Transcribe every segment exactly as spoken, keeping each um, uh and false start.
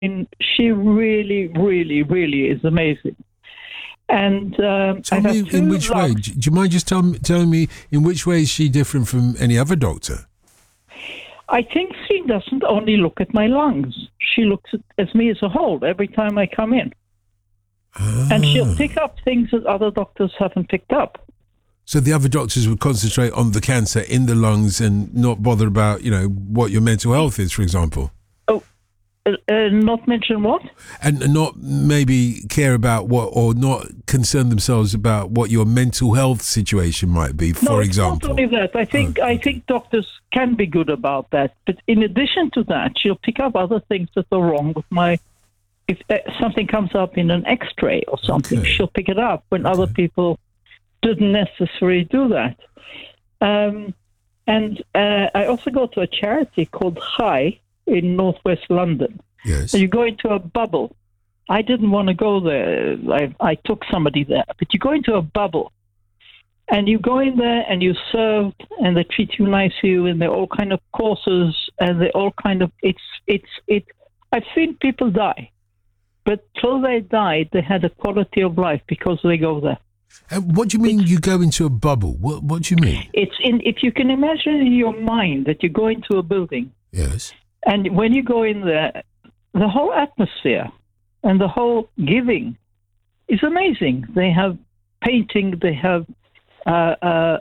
mean, she really, really, really is amazing. And um, tell I me have two in which way. lungs. Do you mind just tell me, telling me in which way is she different from any other doctor? I think she doesn't only look at my lungs. She looks at as me as a whole every time I come in. Ah. And she'll pick up things that other doctors haven't picked up. So the other doctors would concentrate on the cancer in the lungs and not bother about, you know, what your mental health is, for example. Oh, uh, uh, not mention what? And not maybe care about what, or not concern themselves about what your mental health situation might be, for no, it's example. not only that. I think Oh, I okay. think doctors can be good about that. But in addition to that, she'll pick up other things that are wrong with my. If uh, something comes up in an X-ray or something, Okay. she'll pick it up when other people didn't necessarily do that. Um, and uh, I also go to a charity called High in northwest London. Yes. So you go into a bubble. I didn't want to go there. I, I took somebody there. But you go into a bubble. And you go in there and you serve and they treat you nicely and they're all kind of courses and they're all kind of, it's, it's, it. I've seen people die. But till they died, they had a quality of life because they go there. And what do you mean you go into a bubble? What What do you mean? It's in, if you can imagine in your mind that you go into a building, Yes. and when you go in there, the whole atmosphere and the whole giving is amazing. They have painting, they have uh, uh,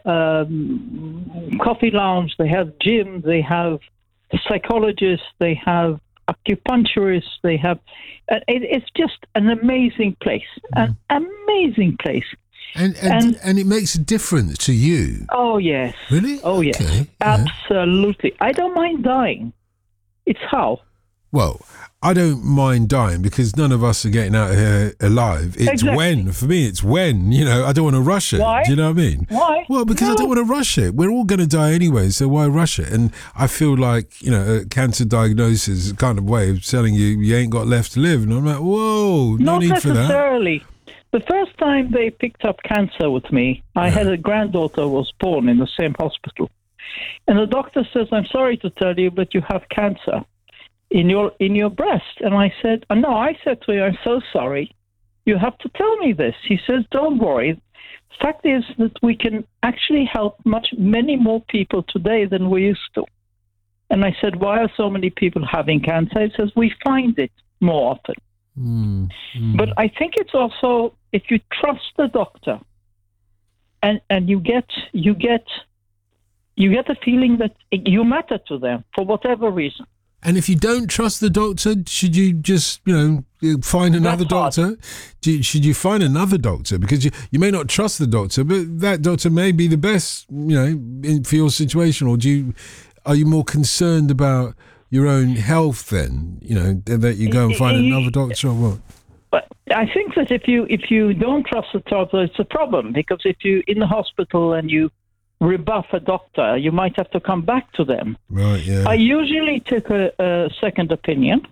um, coffee lounge, they have gym, they have psychologists, they have acupuncturists, they have. Uh, it, it's just an amazing place, an amazing place. And and, And- and it makes a difference to you. Oh yes. Really? Oh yes. Okay, yeah. Absolutely. I don't mind dying. It's how. Well, I don't mind dying because none of us are getting out of here alive. It's Exactly. when. For me, it's when. You know, I don't want to rush it. Why? Do you know what I mean? Why? Well, because I No. don't want to rush it. We're all going to die anyway, so why rush it? And I feel like, you know, a cancer diagnosis is a kind of way of telling you you ain't got left to live. And I'm like, whoa, no Not need for that. necessarily. The first time they picked up cancer with me, I had a granddaughter who was born in the same hospital. And the doctor says, I'm sorry to tell you, but you have cancer in your in your breast. And I said, oh, no, I said to her, I'm so sorry. You have to tell me this. He says, don't worry. Fact is that we can actually help much many more people today than we used to. And I said, why are so many people having cancer? He says, we find it more often. Mm, mm. But I think it's also if you trust the doctor, and and you get you get you get the feeling that you matter to them for whatever reason. And if you don't trust the doctor, should you just, you know, find another That's hard. doctor? Do you, should you find another doctor? Because you, you may not trust the doctor, but that doctor may be the best, you know, in, for your situation. Or do you, are you more concerned about your own health then, you know, that you go and find another doctor or what? But I think that if you if you don't trust the doctor, it's a problem, because if you in the hospital and you rebuff a doctor, you might have to come back to them. Right, yeah. I usually take a, a second opinion,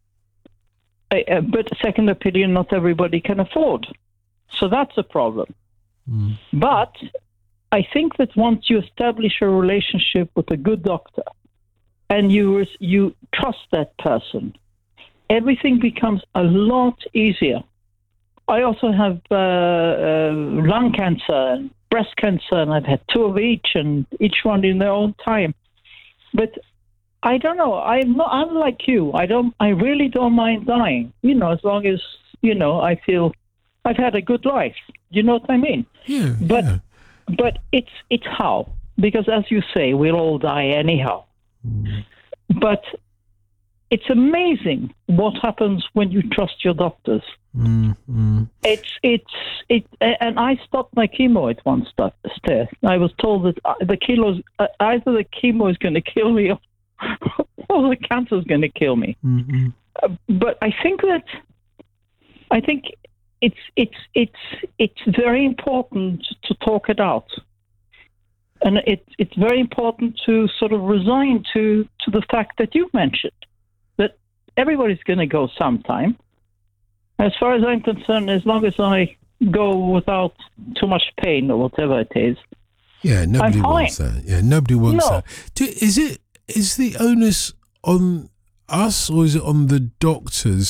I, uh, but a second opinion not everybody can afford. So that's a problem. Mm. But I think that once you establish a relationship with a good doctor and you you trust that person, everything becomes a lot easier. I also have uh, uh, lung cancer and breast cancer, and I've had two of each, and each one in their own time. But I don't know. I'm not. I'm like you. I don't. I really don't mind dying. You know, as long as you know, I feel I've had a good life. You know what I mean? Yeah, But yeah. but it's it's how, because as you say, we'll all die anyhow. Mm. But it's amazing what happens when you trust your doctors. Mm, mm. It's it's it, and I stopped my chemo at one st- step. I was told that uh, the kilos uh, either the chemo is going to kill me or, or the cancer is going to kill me. Mm-hmm. Uh, but I think that I think it's it's it's it's very important to talk it out, and it it's very important to sort of resign to to the fact that you mentioned that everybody's going to go sometime. As far as I'm concerned, as long as I go without too much pain or whatever it is, Yeah, nobody I'm wants fine. that. Yeah, nobody wants No. that. Do, is it is the onus on us or is it on the doctors